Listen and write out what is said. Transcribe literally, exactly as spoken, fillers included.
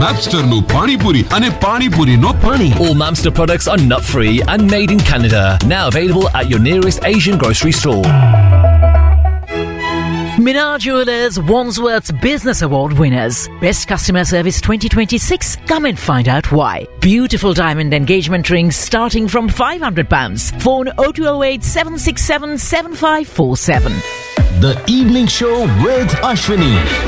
Mapsterનું પાણીપુરી અને પાણીપુરીનો પાણી. All Mamster products are nut-free and made in Canada. Now available at your nearest Asian grocery store. Minar Jewelers, Wandsworth's Business Award winners. Best Customer Service twenty twenty-six. Come and find out why. Beautiful diamond engagement rings starting from five hundred pounds. Phone oh two oh eight, seven six seven, seven five four seven. The Evening Show with Ashwini.